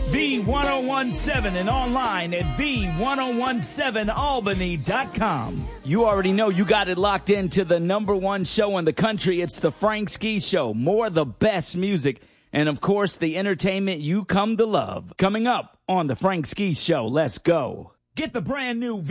V1017 and online at V1017Albany.com. You already know you got it locked into the number one show in the country. It's the Frank Ski Show. More of the best music and, of course, the entertainment you come to love. Coming up on the Frank Ski Show. Let's go. Get the brand new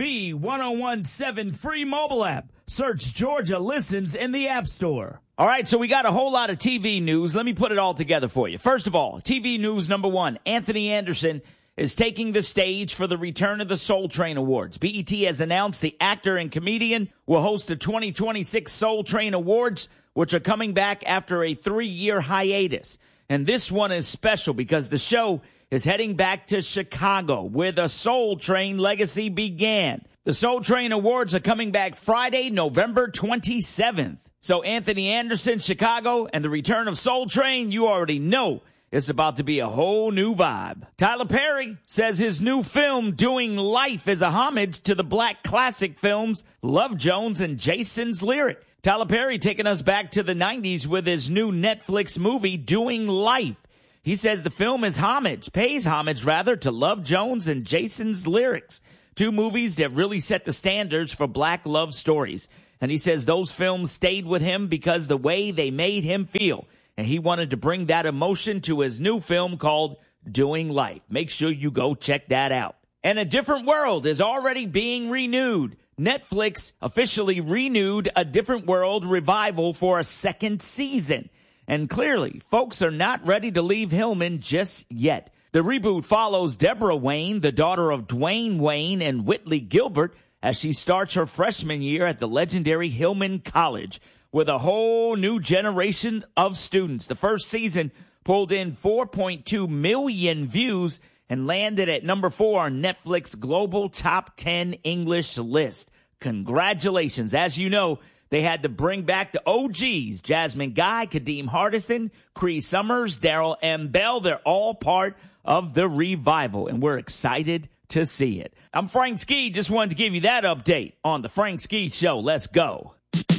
V1017 free mobile app. Search Georgia Listens in the App Store. All right, so we got a whole lot of TV news. Let me put it all together for you. First of all, TV news number one, Anthony Anderson is taking the stage for the return of the Soul Train Awards. BET has announced the actor and comedian will host the 2026 Soul Train Awards, which are coming back after a 3-year hiatus. And this one is special because the show is heading back to Chicago, where the Soul Train legacy began. The Soul Train Awards are coming back Friday, November 27th. So Anthony Anderson, Chicago, and the return of Soul Train, you already know it's about to be a whole new vibe. Tyler Perry says his new film, Doing Life, is a homage to the black classic films Love Jones and Jason's Lyric. Tyler Perry taking us back to the 90s with his new Netflix movie, Doing Life. He says the film pays homage to Love Jones and Jason's Lyrics, two movies that really set the standards for black love stories. And he says those films stayed with him because the way they made him feel. And he wanted to bring that emotion to his new film called Doing Life. Make sure you go check that out. And A Different World is already being renewed. Netflix officially renewed A Different World revival for a second season. And clearly, folks are not ready to leave Hillman just yet. The reboot follows Deborah Wayne, the daughter of Dwayne Wayne and Whitley Gilbert, as she starts her freshman year at the legendary Hillman College with a whole new generation of students. The first season pulled in 4.2 million views and landed at number 4 on Netflix Global Top 10 English list. Congratulations. As you know, they had to bring back the OGs, Jasmine Guy, Kadeem Hardison, Cree Summers, Daryl M. Bell. They're all part of the revival, and we're excited to see it. I'm Frank Ski. Just wanted to give you that update on the Frank Ski Show. Let's go.